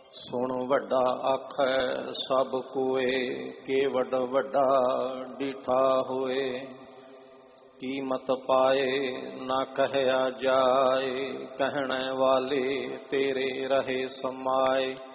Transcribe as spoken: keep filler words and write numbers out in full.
ਸੁਣ ਵੱਡਾ ਆਖੈ ਸਭ ਕੋਏ, ਕੇਵਡ ਵੱਡਾ ਡਿਠਾ ਹੋਏ। ਕੀਮਤ ਪਾਏ ਨਾ ਕਹਿਆ ਜਾਏ, ਕਹਿਣੇ ਵਾਲੇ ਤੇਰੇ ਰਹੇ ਸਮਾਏ।